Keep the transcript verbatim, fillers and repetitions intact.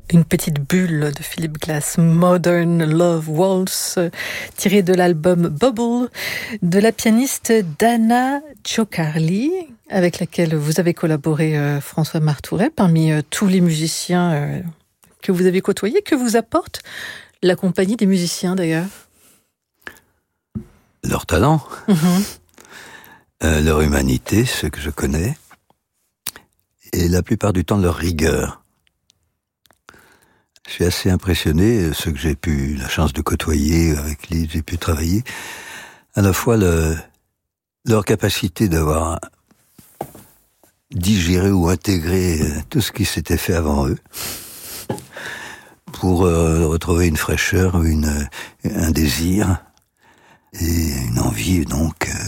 Une petite bulle de Philip Glass, Modern Love Waltz, tiré de l'album Bubble de la pianiste Dana Ciocarli, avec laquelle vous avez collaboré, euh, François Martouret, parmi euh, tous les musiciens euh, que vous avez côtoyés. Que vous apporte la compagnie des musiciens, d'ailleurs? Leur talent, mm-hmm. euh, leur humanité, ceux que je connais, et la plupart du temps leur rigueur. Je suis assez impressionné, ceux que j'ai pu la chance de côtoyer, avec qui j'ai pu travailler, à la fois le, leur capacité d'avoir digéré ou intégré tout ce qui s'était fait avant eux, pour euh, retrouver une fraîcheur, une, un désir et une envie donc euh,